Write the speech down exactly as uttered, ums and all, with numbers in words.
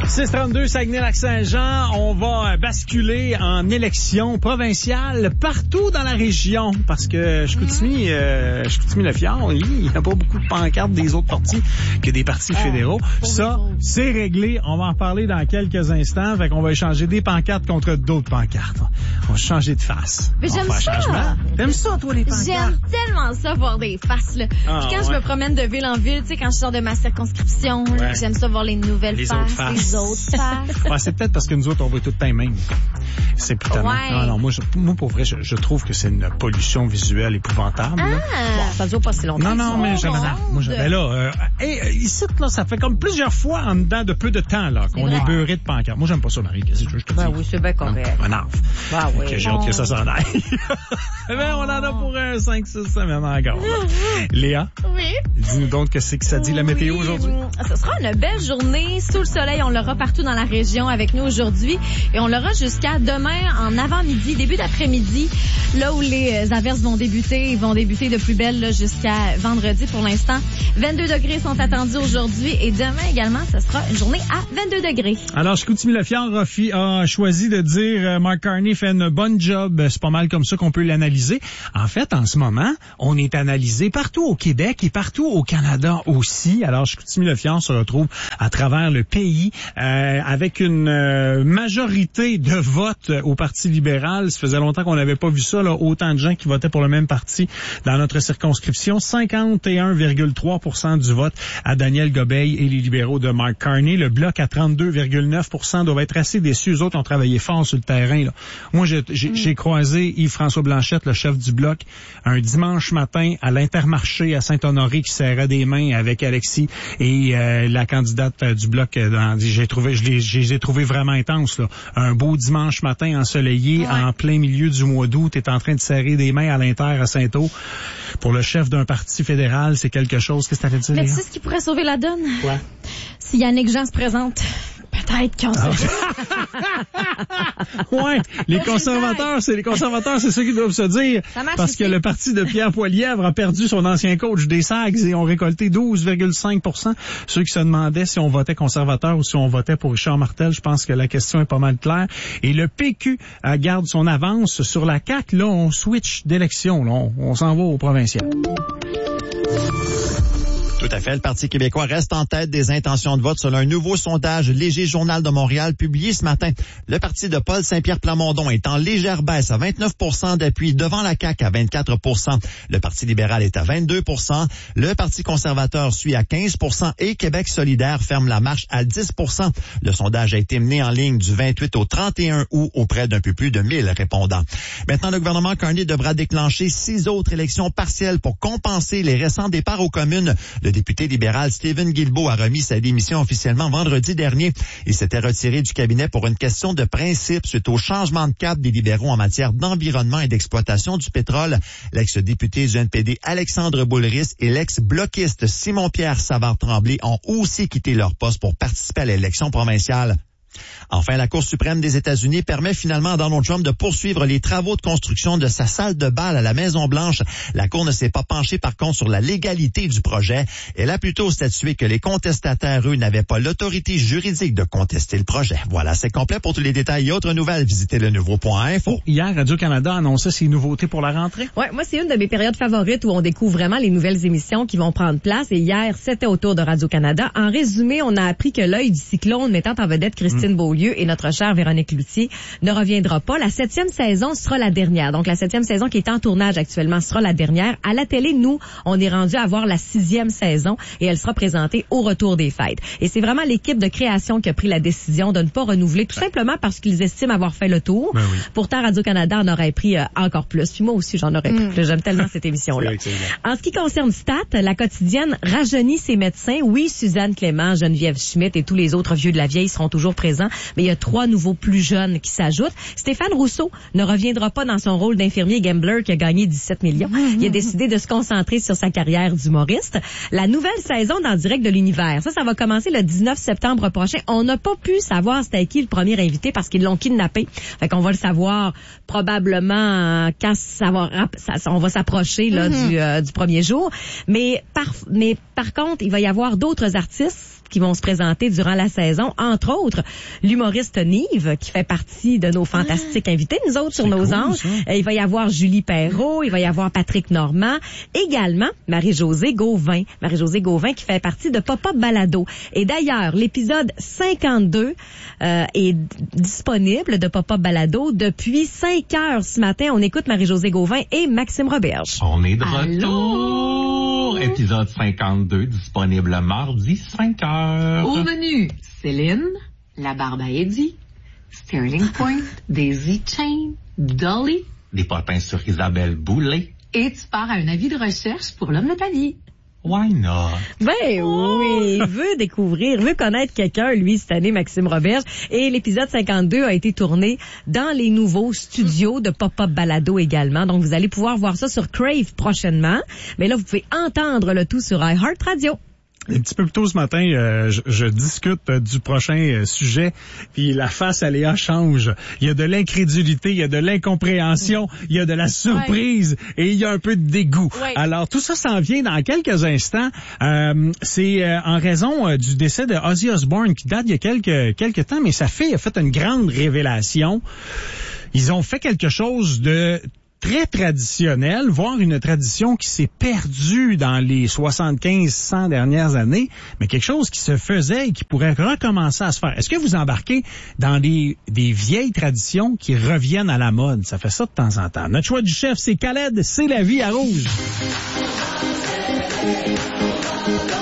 six trente-deux Saguenay-Lac-Saint-Jean, on va basculer en élection provinciale partout dans la région parce que Chicoutimi, euh, Chicoutimi-Le-Fjord, il n'y a pas beaucoup de pancartes des autres partis que des partis fédéraux. Ça, c'est réglé. On va en parler dans quelques instants. Fait qu'on va échanger des pancartes contre d'autres pancartes. On va changer de face. Mais j'aime ça. Changement. T'aimes ça, toi, les pancartes? J'aime tellement ça, voir des faces, là. Ah, Puis quand ouais. je me promène de ville en ville, tu sais, quand je sors de ma circonscription, là, Ouais. j'aime ça voir les nouvelles Les faces, autres faces. les autres faces. Ouais, c'est peut-être parce que nous autres, on voit tout le temps les mêmes. C'est plus tellement... Ouais. Non, non, moi, je, moi, pour vrai, je, je trouve que c'est une pollution visuelle épouvantable. là. Ah! Ça dure pas si longtemps. Non, non, mais Tout je, le monde. moi, je, ben là, euh, hey, euh, ici, là, ça fait comme plusieurs fois en dedans de peu de temps, là, qu'on C'est est vrai. beurré de pancartes. Moi, j'aime pas ça, Marie. Qu'est-ce que je te dis? Ben oui, c'est bien correct. Non, m'énerve. Ben oui. Ok, j'ai hâte que ça s'en aille. Ben, on en a pour un cinq six semaines encore. là. Léa, Oui. dis-nous donc qu'est-ce que ça dit la météo Oui, aujourd'hui? Ce sera une belle journée sous le soleil. On l'aura partout dans la région avec nous aujourd'hui. Et on l'aura jusqu'à demain en avant-midi, début d'après-midi, là où les averses vont débuter. Ils vont débuter de plus belle là, jusqu'à vendredi pour l'instant. vingt-deux degrés sont attendus aujourd'hui. Et demain également, ce sera une journée à vingt-deux degrés. Alors, Chicoutimi-Le-Fjord a, fi- a choisi de dire euh, Mark Carney fait une bonne job. C'est pas mal comme ça qu'on peut l'analyser. En fait, en ce moment, on est analysé partout au Québec et partout au Canada aussi. Alors, Chicoutimi-Le-Fjord se retrouve à travers le pays euh, avec une euh, majorité de votes au Parti libéral. Ça faisait longtemps qu'on n'avait pas vu ça, là, autant de gens qui votaient pour le même parti dans notre circonscription. cinquante et un virgule trois pour cent du vote à Daniel Gobeil et les libéraux de Mark Carney. Le Bloc à trente-deux virgule neuf pour cent doivent être assez déçus. Eux autres ont travaillé fort sur le terrain. Là. Moi, j'ai, j'ai, j'ai croisé Yves-François Blanchette, le chef du Bloc, un dimanche matin à l'Intermarché à Saint-Honoré qui serrait des mains avec Alexis et euh, la candidate euh, du Bloc. Euh, dans, j'ai trouvé, je les, je les ai trouvés vraiment intenses. Là. Un beau dimanche matin ensoleillé, Ouais. en plein milieu du mois d'août, t'es en train de serrer des mains à l'Inter à Saint-Eau. Pour le chef d'un parti fédéral, c'est quelque chose. Qu'est-ce que t'allais dire, Mais tu Léa? sais ce qui pourrait sauver la donne? Quoi? Si Yannick Jean se présente, peut-être qu'on Ah. se... Ouais, les conservateurs, c'est les conservateurs, c'est ceux qui doivent se dire. Ça marche Parce aussi. que le parti de Pierre Poilievre a perdu son ancien coach des Sags et ont récolté douze virgule cinq pour cent. Ceux qui se demandaient si on votait conservateur ou si on votait pour Richard Martel, je pense que la question est pas mal claire. Et le P Q euh, garde son avance sur la C A Q. Là, on switch d'élection. Là, on, on s'en va au provincial. Tout à fait. Le Parti québécois reste en tête des intentions de vote selon un nouveau sondage Léger Journal de Montréal publié ce matin. Le parti de Paul Saint-Pierre Plamondon est en légère baisse à vingt-neuf pour cent d'appui devant la C A Q à vingt-quatre pour cent. Le Parti libéral est à vingt-deux pour cent. Le Parti conservateur suit à quinze pour cent et Québec solidaire ferme la marche à dix pour cent. Le sondage a été mené en ligne du vingt-huit au trente et un août auprès d'un peu plus de mille répondants. Maintenant, le gouvernement Carney devra déclencher six autres élections partielles pour compenser les récents départs aux communes. Le député libéral Stephen Guilbeault a remis sa démission officiellement vendredi dernier. Il s'était retiré du cabinet pour une question de principe suite au changement de cap des libéraux en matière d'environnement et d'exploitation du pétrole. L'ex-député du N P D Alexandre Boulris et l'ex-bloquiste Simon-Pierre Savard-Tremblay ont aussi quitté leur poste pour participer à l'élection provinciale. Enfin, la Cour suprême des États-Unis permet finalement à Donald Trump de poursuivre les travaux de construction de sa salle de bal à la Maison-Blanche. La Cour ne s'est pas penchée par contre sur la légalité du projet. Elle a plutôt statué que les contestataires, eux, n'avaient pas l'autorité juridique de contester le projet. Voilà, c'est complet. Pour tous les détails et autres nouvelles, visitez le nouveau point info. Hier, Radio-Canada annonçait ses nouveautés pour la rentrée. Ouais, moi, c'est une de mes périodes favorites où on découvre vraiment les nouvelles émissions qui vont prendre place. Et hier, c'était au tour de Radio-Canada. En résumé, on a appris que l'œil du cyclone mettant en vedette Christine mmh. Beaulieu et notre chère Véronique Loutier ne reviendra pas. La septième saison sera la dernière. Donc, la septième saison qui est en tournage actuellement sera la dernière. À la télé, nous, on est rendu à voir la sixième saison et elle sera présentée au retour des fêtes. Et c'est vraiment l'équipe de création qui a pris la décision de ne pas renouveler, tout simplement parce qu'ils estiment avoir fait le tour. Ben oui. Pourtant, Radio-Canada en aurait pris euh, encore plus. Puis moi aussi, j'en aurais pris Mm. plus. J'aime tellement cette émission-là. C'est En ce qui concerne Stat, la quotidienne rajeunit ses médecins. Oui, Suzanne Clément, Geneviève Schmidt et tous les autres vieux de la vieille seront toujours présents, mais il y a trois nouveaux plus jeunes qui s'ajoutent. Stéphane Rousseau ne reviendra pas dans son rôle d'infirmier gambler qui a gagné dix-sept millions. Il a décidé de se concentrer sur sa carrière d'humoriste. La nouvelle saison d'En direct de l'univers, ça, ça va commencer le dix-neuf septembre prochain. On n'a pas pu savoir c'était qui le premier invité parce qu'ils l'ont kidnappé. Fait qu'on va le savoir probablement quand ça va, ça, on va s'approcher là mm-hmm. du, euh, du premier jour. Mais par, mais par contre, il va y avoir d'autres artistes qui vont se présenter durant la saison. Entre autres, l'humoriste Nive, qui fait partie de nos fantastiques invités, nous autres, sur nos cool, anges. Ça. Il va y avoir Julie Perrault, il va y avoir Patrick Normand, également Marie-Josée Gauvin. Marie-Josée Gauvin qui fait partie de Pop-Up Balado. Et d'ailleurs, l'épisode cinquante-deux euh, est disponible de Pop-Up Balado depuis cinq heures ce matin. On écoute Marie-Josée Gauvin et Maxime Roberge. On est de Allô? retour! Épisode cinquante-deux, disponible mardi, cinq heures. Au menu, Céline, la barbe à Eddie, Sterling Point, Daisy Chain, Dolly. Des potins sur Isabelle Boulay. Et tu pars à un avis de recherche pour l'homme de ta vie. Why not? Ben oui, il veut découvrir, veut connaître quelqu'un, lui, cette année, Maxime Roberge. Et l'épisode cinquante-deux a été tourné dans les nouveaux studios de Pop-Up Balado également. Donc, vous allez pouvoir voir ça sur Crave prochainement. Mais là, vous pouvez entendre le tout sur iHeartRadio. Un petit peu plus tôt ce matin, euh, je, je discute euh, du prochain euh, sujet, puis la face à Léa change. Il y a de l'incrédulité, il y a de l'incompréhension, il y a de la surprise ouais. et il y a un peu de dégoût. Ouais. Alors, tout ça s'en vient dans quelques instants. Euh, c'est euh, en raison euh, du décès de Ozzy Osbourne qui date il y a quelques, quelques temps, mais sa fille a fait une grande révélation. Ils ont fait quelque chose de très traditionnel, voire une tradition qui s'est perdue dans les soixante-quinze cent dernières années, mais quelque chose qui se faisait et qui pourrait recommencer à se faire. Est-ce que vous embarquez dans des, des vieilles traditions qui reviennent à la mode? Ça fait ça de temps en temps. Notre choix du chef, c'est Khaled, c'est la vie à rouge.